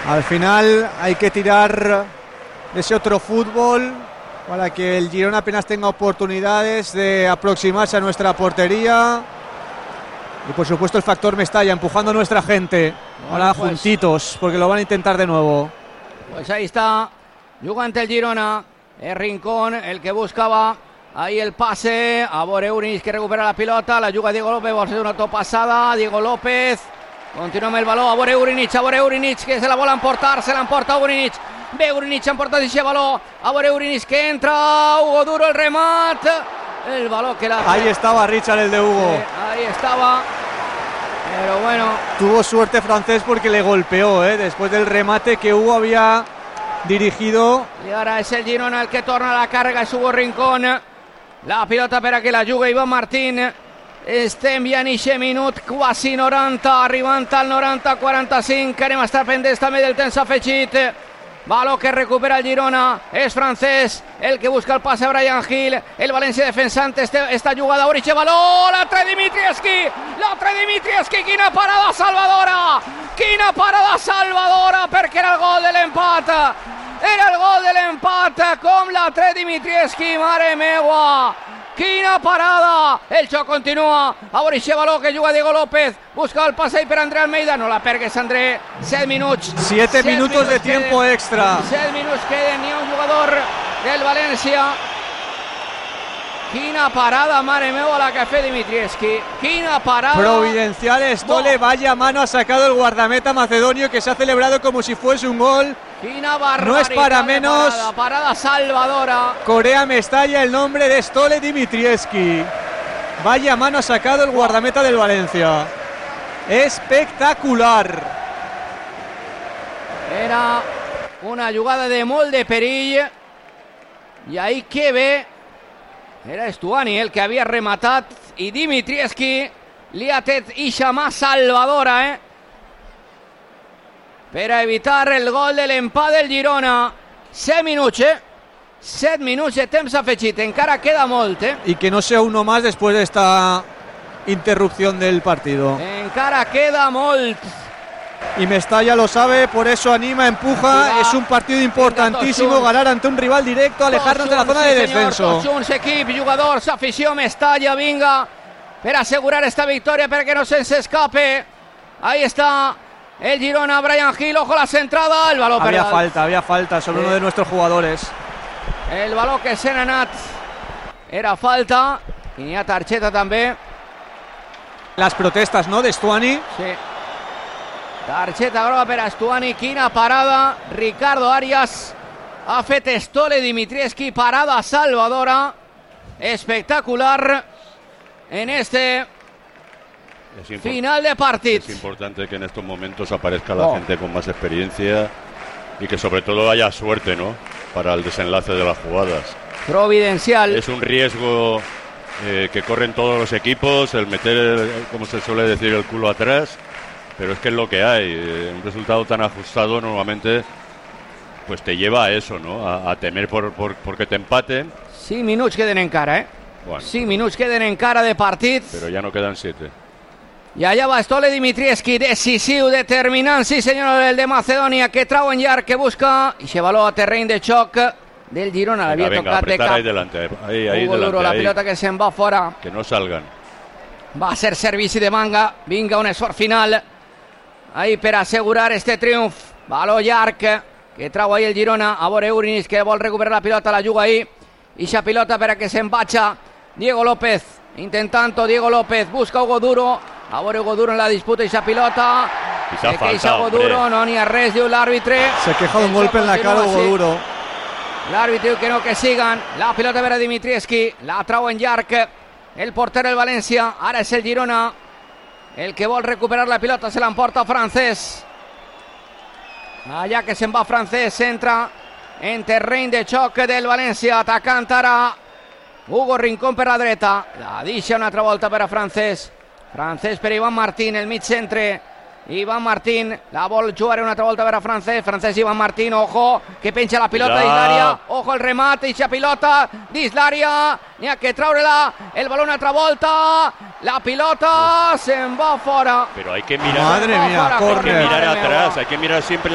Al final hay que tirar de ese otro fútbol para que el Girona apenas tenga oportunidades de aproximarse a nuestra portería. Y por supuesto el factor Mestalla empujando a nuestra gente. Ahora pues, juntitos, porque lo van a intentar de nuevo. Pues ahí está, jugante el Girona, el Rincón, el que buscaba ahí el pase a Boreurinis, que recupera la pilota, la juga Diego López, va a ser una topasada, Diego López, continua amb el baló a Boreurinis, que se la vol emportar, se l'emporta Boreurinis, ve Boreurinis emporta ese baló a Boreurinis, que entra Hugo Duro, el remate, el balón que la... Ahí estaba Richard, el de Hugo. Ahí estaba, pero bueno. Tuvo suerte Francés porque le golpeó, después del remate que Hugo había dirigido. Y ahora es el Girona el que torna la carga, es Hugo Rincón. La pilota per a que la juga Iván Martín. Estem ja en eixe minut quasi 90, arribant al 90-45, que anem a estar pendents també del temps afegit. Baló que recupera el Girona, és Francés, el que busca el passe a Brian Hill, el València defensant esta jugada, Oriche, baló, l'altre Dimitrievski, quina parada salvadora, perquè era el gol de l'empat, com l'altre Dimitrievski, mare meua. Quina parada, el xoc continua, a Boris baló que juga Diego López, busca el pase ahí per André Almeida, no la pergues André, 7 minuts. 7 minutos de tiempo extra. 7 minuts queden, ni un jugador del València. Quina parada, mare meva, la que ha fet Dimitrievski, quina parada. Providencial Estole, vaya mano ha sacado el guardameta macedonio, que se ha celebrado como si fuese un gol. No es para menos. Parada salvadora. Corea Mestalla, el nombre de Stole Dimitrievski. Vaya mano ha sacado el guardameta del Valencia. Espectacular. Era una jugada de molt de perill. I ahí que ve. Era Stuani el que havia rematat. I Dimitrievski li ha tret ixa mà salvadora, per a evitar el gol de l'empat del Girona. 7 minuts, 7 minuts de temps afegit, encara queda molt, Y que no sea uno más después de esta interrupción del partido. Encara queda molt. Y Mestalla lo sabe, por eso anima, empuja. Es un partido importantísimo, ganar ante un rival directo, alejarnos de la zona de descenso. Tots junts, equip, jugadors, afició, Mestalla, vinga, per asegurar esta victòria, perquè no se'ns escape. Ahí está el Girona, Brian Hill, ojo la centrada, el baló había falta sobre uno de nuestros jugadores. El baló que se n'ha anat, era falta, i n'hi ha targeta també. Las protestas, ¿no?, de Stuani. Sí. Targeta groga per a Stuani, quina parada, Ricardo Arias ha fet Stole Dimitrievski, parada salvadora, espectacular en este final de partido. Es importante que en estos momentos aparezca la gente con más experiencia y que sobre todo haya suerte, ¿no?, para el desenlace de las jugadas. Providencial. Es un riesgo que corren todos los equipos, el meter, como se suele decir, el culo atrás, pero es que es lo que hay. Un resultado tan ajustado normalmente pues te lleva a eso, ¿no?, a temer porque te empaten. 5 minuts queden encara, Bueno, 5 minuts queden encara de partit. Pero ya no quedan 7. I allà va Stole Dimitrievski, decisiu, determinant, sí senyor, el de Macedònia, que trau en llarg, que busca, i se való a terreny de xoc del Girona, l'havia tocat de cap. Ahí delante, ahí Hugo delante, Duro, la ahí. pilota que se'n va fora. Que no salgan. Va a ser servici de manga, vinga un esforç final, ahí per assegurar este triomf. Baló llarg, que trau ahí el Girona, a Boreurinis, que vol recuperar la pilota, la juga ahí, i la pilota per a que se'n vaja Diego López, intentando Diego López, busca Hugo Duro, a veure Hugo Duro en la disputa i la pilota, se queixa Hugo Duro, no n'hi ha res, diu l'àrbitre. Se queja un golpe en la cara Hugo Duro. L'àrbitre diu que no, que sigan, la pilota per a Dimitrievski, la trau en llarg, el portero del València, ara és el Girona, el que vol recuperar la pilota, se l'emporta Francés. Allà que se'n va Francés, entra en terreny de xoc del València, atacant ara Hugo Rincón per la dreta, la deixa una altra volta per a Francés per Iván Martín, el mig centre, Iván Martín, la vol jugar una altra volta per a Francés, Iván Martín, ojo, que penja la pilota dins l'àrea, ojo el remate, i la pilota dins l'àrea, n'hi ha que traure-la, el baló una altra volta, la pilota se'n va fora. Pero hay que mirar, Madre mía, hay que mirar atrás, hay que mirar siempre